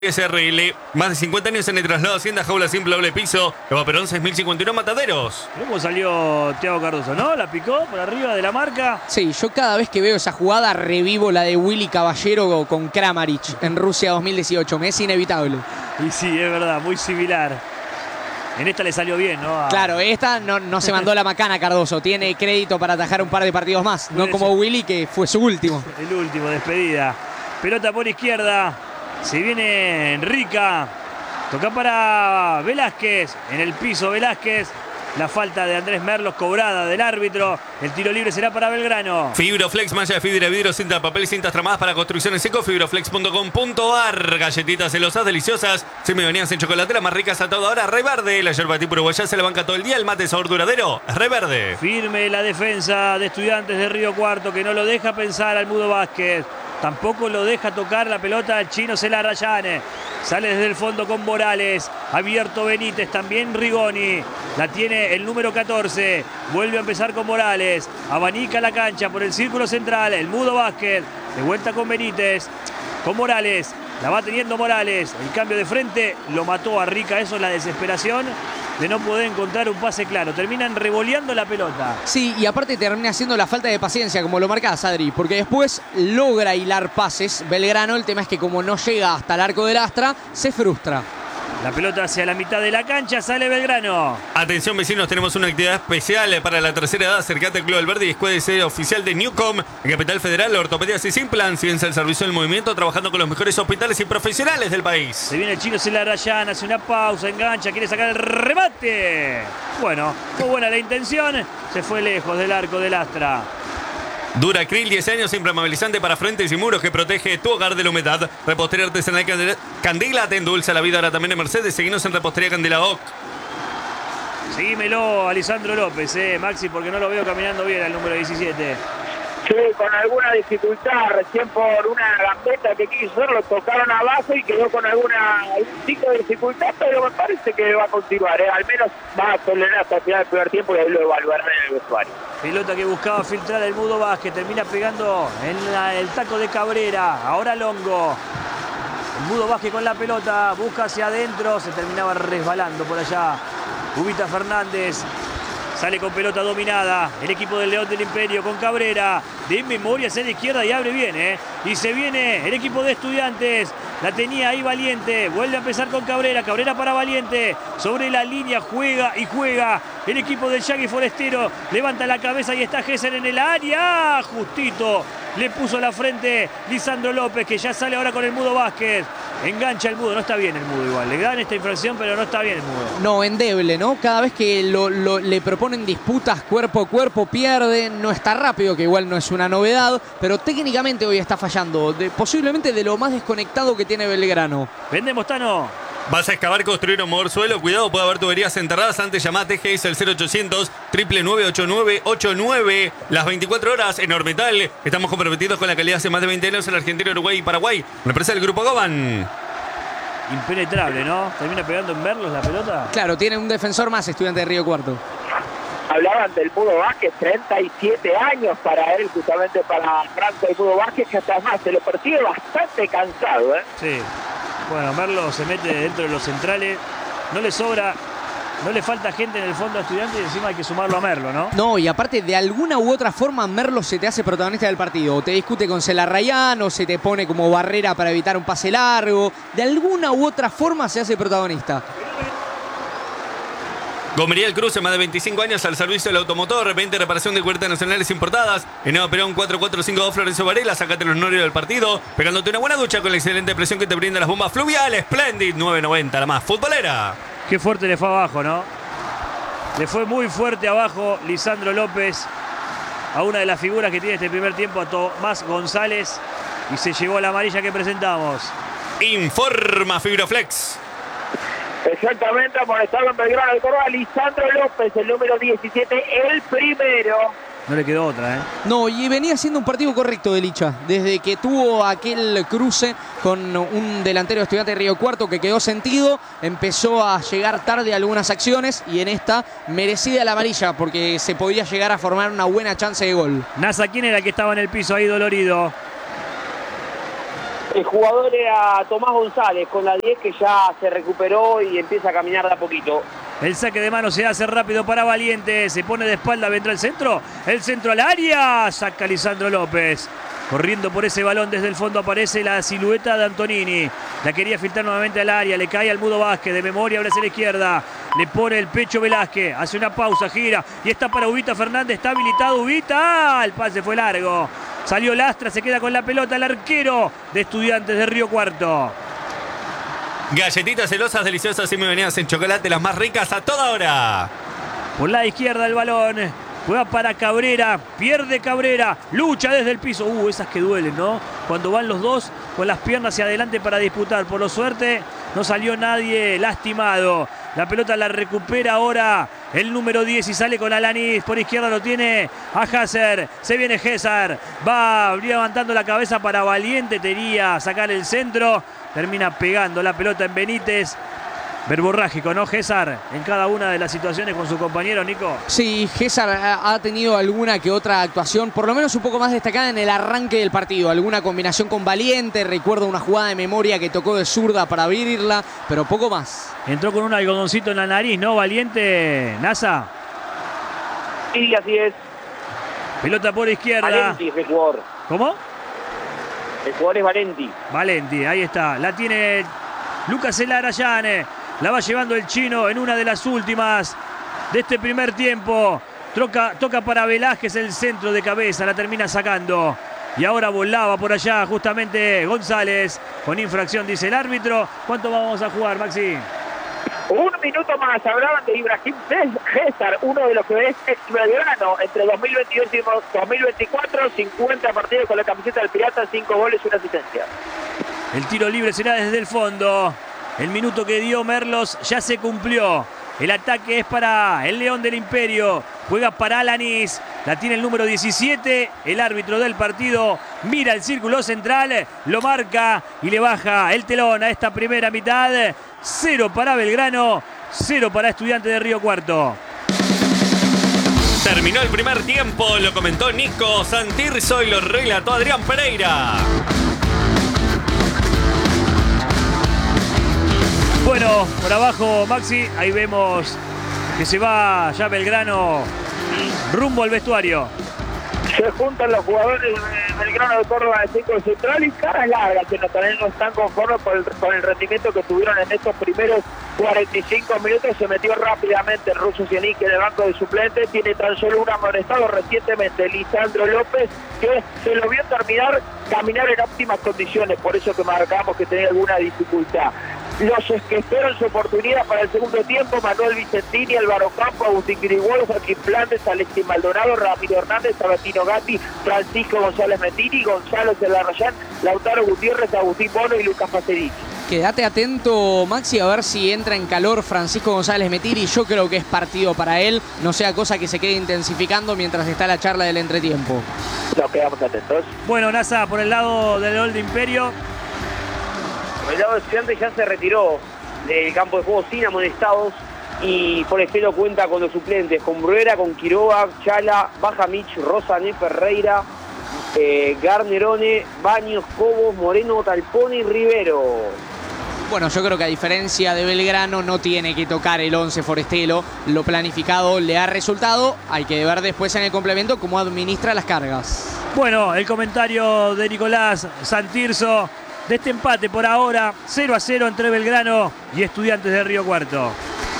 SRL, más de 50 años en el traslado Hacienda, jaula simple, doble piso, Eva Perón 6051 Mataderos. ¿Cómo salió Thiago Cardoso, no? ¿La picó por arriba de la marca? Sí, yo cada vez que veo esa jugada revivo la de Willy Caballero con Kramaric en Rusia 2018. Me es inevitable. Y sí, es verdad, muy similar. En esta le salió bien, ¿no? Claro, esta no se mandó la macana Cardoso. Tiene crédito para atajar un par de partidos más. No como Willy, que fue su último. El último, despedida. Pelota por izquierda. Se viene Rica. Toca para Velázquez. En el piso Velázquez. La falta de Andrés Merlos cobrada del árbitro. El tiro libre será para Belgrano. Fibroflex, malla de fibra de vidrio, cinta de papel y cintas tramadas para construcciones seco. Fibroflex.com.ar. Galletitas celosas, deliciosas, semibañadas en chocolate, las más ricas a toda hora. Reverde, la yerba tipo uruguaya se la banca todo el día. El mate sabor duradero, Reverde. Firme la defensa de Estudiantes de Río Cuarto, que no lo deja pensar al Mudo Vázquez. Tampoco lo deja tocar la pelota al chino Celarrayane. Sale desde el fondo con Morales. Abierto Benítez, también Rigoni. La tiene el número 14. Vuelve a empezar con Morales. Abanica la cancha por el círculo central. El Mudo Vázquez. De vuelta con Benítez. Con Morales. La va teniendo Morales. El cambio de frente lo mató a Rica. Eso es la desesperación de no poder encontrar un pase claro. Terminan revoleando la pelota. Sí, y aparte termina siendo la falta de paciencia, como lo marcás, Adri, porque después logra hilar pases Belgrano. El tema es que como no llega hasta el arco del Astra, se frustra. La pelota hacia la mitad de la cancha, sale Belgrano. Atención vecinos, tenemos una actividad especial para la tercera edad. Acercate al Club Alberdi y escuela de sede oficial de Newcom en Capital Federal. Ortopedias y Simplan, ciencia al servicio del movimiento, trabajando con los mejores hospitales y profesionales del país. Se viene el chino Celarrayán, hace una pausa, engancha, quiere sacar el remate. Bueno, fue buena la intención, se fue lejos del arco del Astra. Duracril, 10 años, impermeabilizante para frentes y muros que protege tu hogar de la humedad. Repostería artesanal Candela te endulza la vida ahora también en Mercedes. Seguinos en Repostería Candela OC. Seguímelo a Lisandro López, Maxi, porque no lo veo caminando bien al número 17. Sí, con alguna dificultad, recién por una gambeta que quiso hacer, lo tocaron abajo y quedó con algún tipo de dificultad, pero me parece que va a continuar, al menos va a tolerar hasta el final del primer tiempo y ahí lo evaluarán en el vestuario. Pelota que buscaba filtrar el Mudo Vázquez, termina pegando en el taco de Cabrera, ahora Longo. El Mudo Vázquez con la pelota, busca hacia adentro, se terminaba resbalando por allá. Ubita Fernández. Sale con pelota dominada el equipo del León del Imperio con Cabrera. De memoria hacia la izquierda y abre bien, Y se viene el equipo de Estudiantes. La tenía ahí Valiente. Vuelve a empezar con Cabrera. Cabrera para Valiente. Sobre la línea juega y juega el equipo del Yagui Forestero. Levanta la cabeza y está Gesser en el área. Justito le puso la frente Lisandro López, que ya sale ahora con el Mudo Vázquez. Engancha el Mudo, no está bien el Mudo igual. Le dan esta infracción, pero no está bien el Mudo. No, endeble, ¿no? Cada vez que le proponen disputas cuerpo a cuerpo, pierde. No está rápido, que igual no es una novedad, pero técnicamente hoy está fallando. Posiblemente de lo más desconectado que tiene Belgrano. Vendemos, Tano. ¿Vas a excavar, construir o mover suelo? Cuidado, puede haber tuberías enterradas. Antes llamá a TGS al 0800 999 las 24 horas en Orbital. Estamos comprometidos con la calidad hace más de 20 años en Argentina, Uruguay y Paraguay. Una empresa del Grupo Goban. Impenetrable, ¿no? Termina pegando en Merlos la pelota. Claro, tiene un defensor más, Estudiante de Río Cuarto. Hablaban del Mudo Vázquez, 37 años para él, justamente para Franco el Mudo Vázquez, que hasta más se lo percibe bastante cansado, Sí. Bueno, Merlo se mete dentro de los centrales. No le sobra, no le falta gente en el fondo a Estudiantes y encima hay que sumarlo a Merlo, ¿no? No, y aparte de alguna u otra forma Merlo se te hace protagonista del partido. O te discute con Celarrayán o se te pone como barrera para evitar un pase largo. De alguna u otra forma se hace protagonista. Gomería El Cruce, más de 25 años al servicio del automotor, 20 reparación de cubiertas nacionales importadas. En Nueva Perón 4452 Florencio Varela, sacate los norios del partido, pegándote una buena ducha con la excelente presión que te brindan las bombas fluviales. Splendid 990, la más futbolera. Qué fuerte le fue abajo, ¿no? Le fue muy fuerte abajo Lisandro López a una de las figuras que tiene este primer tiempo, a Tomás González, y se llevó la amarilla que presentamos. Informa Fibroflex. Exactamente, amonestado en Belgrano del Córdoba, Lisandro López, el número 17, el primero. No le quedó otra, No, y venía haciendo un partido correcto de Licha. Desde que tuvo aquel cruce con un delantero de Estudiante de Río Cuarto que quedó sentido, empezó a llegar tarde a algunas acciones y en esta merecida la amarilla porque se podía llegar a formar una buena chance de gol. Nasa, ¿quién era el que estaba en el piso ahí dolorido? El jugador era Tomás González con la 10, que ya se recuperó y empieza a caminar de a poquito. El saque de mano se hace rápido para Valiente. Se pone de espalda, vendrá el centro. El centro al área. Saca Lisandro López. Corriendo por ese balón desde el fondo aparece la silueta de Antonini. La quería filtrar nuevamente al área. Le cae al Mudo Vázquez. De memoria abre hacia la izquierda. Le pone el pecho Velázquez. Hace una pausa, gira. Y está para Ubita Fernández. Está habilitado Ubita. El pase fue largo. Salió Lastra. Se queda con la pelota el arquero de Estudiantes de Río Cuarto. Galletitas celosas, deliciosas y muy venidas en chocolate, las más ricas a toda hora. Por la izquierda el balón. Juega para Cabrera. Pierde Cabrera. Lucha desde el piso. Esas que duelen, ¿no? Cuando van los dos con las piernas hacia adelante para disputar. Por lo suerte no salió nadie lastimado. La pelota la recupera ahora el número 10 y sale con Alanis. Por izquierda lo tiene a Hasser. Se viene César. Va levantando la cabeza para Valiente. Quería sacar el centro. Termina pegando la pelota en Benítez. Verborrágico, ¿no, César? En cada una de las situaciones con su compañero, Nico. Sí, César ha tenido alguna que otra actuación, por lo menos un poco más destacada en el arranque del partido. Alguna combinación con Valiente, recuerdo una jugada de memoria que tocó de zurda para abrirla, pero poco más. Entró con un algodoncito en la nariz, ¿no, Valiente, Nasa? Sí, así es. Pelota por izquierda. Valenti es el jugador. ¿Cómo? El jugador es Valenti. Valenti, ahí está. La tiene Lucas Elarayán. La va llevando el chino en una de las últimas de este primer tiempo. Toca para Velázquez el centro de cabeza. La termina sacando. Y ahora volaba por allá justamente González. Con infracción, dice el árbitro. ¿Cuánto vamos a jugar, Maxi? Un minuto más. Hablaban de Ibrahim César, uno de los que es ex Belgrano entre 2022 y 2024. 50 partidos con la camiseta del Pirata, 5 goles y una asistencia. El tiro libre será desde el fondo. El minuto que dio Merlos ya se cumplió. El ataque es para el León del Imperio. Juega para Alanis. La tiene el número 17. El árbitro del partido mira el círculo central. Lo marca y le baja el telón a esta primera mitad. 0 para Belgrano. 0 para Estudiantes de Río Cuarto. Terminó el primer tiempo. Lo comentó Nico Santirso y lo relató Adrián Pereira. Bueno, por abajo, Maxi, ahí vemos que se va ya Belgrano rumbo al vestuario. Se juntan los jugadores de Belgrano de Córdoba de 5 central y caras largas que no están conformes con el rendimiento que tuvieron en estos primeros 45 minutos. Se metió rápidamente el ruso Cienic en el banco de suplentes. Tiene tan solo un amonestado recientemente, Lisandro López, que se lo vio caminar en óptimas condiciones. Por eso que marcamos que tenía alguna dificultad. Los que esperan su oportunidad para el segundo tiempo: Manuel Vicentini, Álvaro Campo, Agustín Grigol, Joaquín Flandes, Alexis Maldonado, Ramiro Hernández, Sabatino Gatti, Francisco González Mentini, Gonzalo Celarrayán, Lautaro Gutiérrez, Agustín Bono y Lucas Facerici. Quédate atento, Maxi, a ver si entra en calor Francisco González Metiri. Yo creo que es partido para él, no sea cosa que se quede intensificando mientras está la charla del entretiempo. Nos quedamos atentos. Bueno, Nasa, por el lado del León del Imperio. El lado de Estudiantes ya se retiró del campo de juego sin amonestados y por estilo cuenta con los suplentes, con Bruera, con Quiroga, Chala, Bajamich, Rosané, Ferreira, Garnerone, Baños, Cobos, Moreno, Talpone y Rivero. Bueno, yo creo que a diferencia de Belgrano no tiene que tocar el 11 Forestelo. Lo planificado le ha resultado. Hay que ver después en el complemento cómo administra las cargas. Bueno, el comentario de Nicolás Santirso de este empate por ahora, 0-0 entre Belgrano y Estudiantes de Río Cuarto.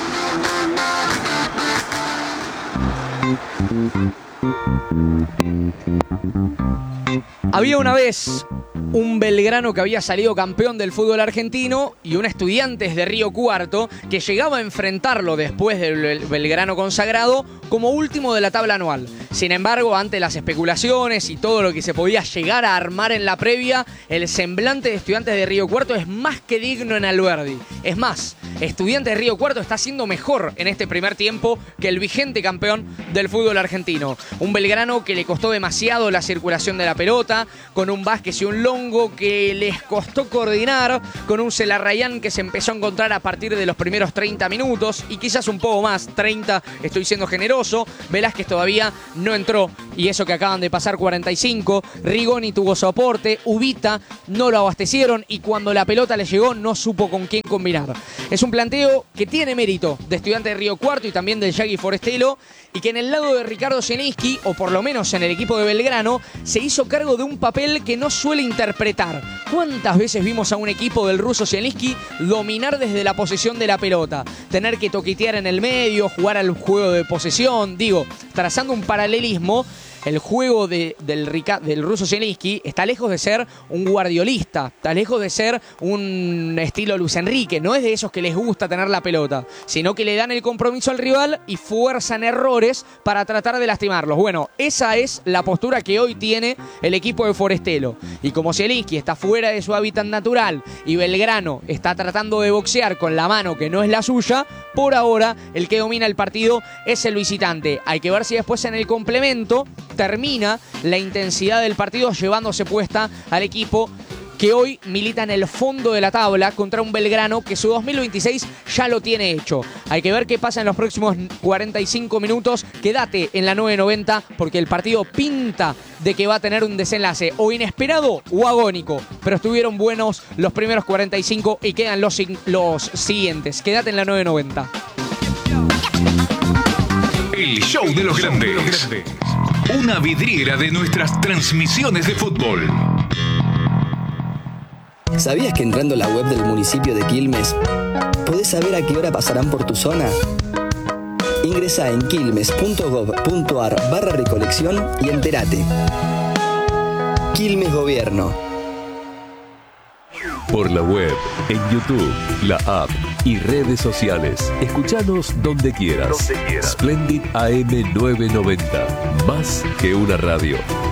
Había una vez un Belgrano que había salido campeón del fútbol argentino y un Estudiantes de Río Cuarto que llegaba a enfrentarlo después del Belgrano consagrado como último de la tabla anual. Sin embargo, ante las especulaciones y todo lo que se podía llegar a armar en la previa, el semblante de Estudiantes de Río Cuarto es más que digno en Alberdi. Es más, Estudiantes de Río Cuarto está siendo mejor en este primer tiempo que el vigente campeón del fútbol argentino. Un Belgrano que le costó demasiado la circulación de la pelota, con un Vázquez y un Longo que les costó coordinar, con un Celarrayán que se empezó a encontrar a partir de los primeros 30 minutos y quizás un poco más, 30, estoy siendo generoso. Velázquez todavía no entró y eso que acaban de pasar 45. Rigoni tuvo su aporte, Ubita no lo abastecieron y cuando la pelota le llegó no supo con quién combinar. Es un planteo que tiene mérito de Estudiantes de Río Cuarto y también del Yagui Forestelo, y que en el lado de Ricardo Zielinski, o por lo menos en el equipo de Belgrano, se hizo cargo de un papel que no suele interpretar. ¿Cuántas veces vimos a un equipo del ruso Zielinski dominar desde la posesión de la pelota? Tener que toquetear en el medio, jugar al juego de posesión. Digo, trazando un paralelismo, el juego del ruso Zielinski está lejos de ser un guardiolista, está lejos de ser un estilo Luis Enrique. No es de esos que les gusta tener la pelota, sino que le dan el compromiso al rival y fuerzan errores para tratar de lastimarlos. Bueno, esa es la postura que hoy tiene el equipo de Forestelo. Y como Zielinski está fuera de su hábitat natural y Belgrano está tratando de boxear con la mano que no es la suya, por ahora el que domina el partido es el visitante. Hay que ver si después en el complemento termina la intensidad del partido llevándose puesta al equipo que hoy milita en el fondo de la tabla contra un Belgrano que su 2026 ya lo tiene hecho. Hay que ver qué pasa en los próximos 45 minutos. Quédate en la 990 porque el partido pinta de que va a tener un desenlace o inesperado o agónico. Pero estuvieron buenos los primeros 45 y quedan los siguientes. Quédate en la 990. El show de los grandes. Una vidriera de nuestras transmisiones de fútbol. ¿Sabías que entrando a la web del municipio de Quilmes podés saber a qué hora pasarán por tu zona? Ingresá en quilmes.gov.ar/recolección y entérate. Quilmes Gobierno. Por la web, en YouTube, la app y redes sociales. Escuchanos donde quieras. Splendid AM 990. Más que una radio.